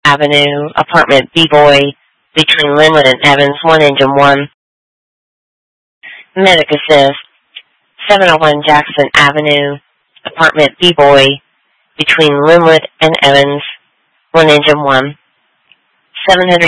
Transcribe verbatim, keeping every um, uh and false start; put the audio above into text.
Avenue, apartment B-Boy, between Linwood and Evans, one engine one. Medic Assist, seven oh one Jackson Avenue, apartment B-Boy, between Linwood and Evans, one engine one. seven hundred